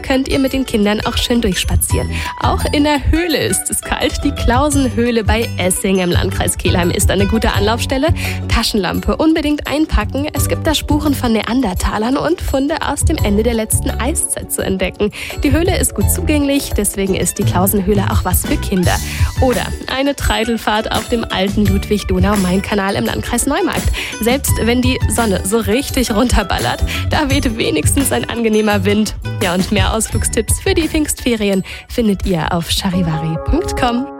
könnt ihr mit den Kindern auch schön durchspazieren. Auch in der Höhle ist es kalt. Die Klausenhöhle bei Essing im Landkreis Kelheim ist eine gute Anlaufstelle. Taschenlampe unbedingt einpacken. Es gibt da Spuren von Neandertalern und Funde aus dem Ende der letzten Eiszeit zu entdecken. Die Höhle ist gut zugänglich, deswegen ist die Klausenhöhle auch was für Kinder. Oder eine Treidelfahrt auf dem alten Ludwig-Donau-Main-Kanal im Landkreis Neumarkt. Selbst wenn die Sonne so richtig runterballert, da weht wenigstens ein angenehmer Wind. Ja, und mehr Ausflugstipps für die Pfingstferien findet ihr auf charivari.com.